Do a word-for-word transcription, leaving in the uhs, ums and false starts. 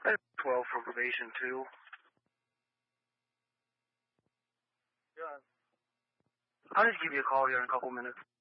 twelve for probation two. Yeah. I'll just give you a call here in a couple minutes.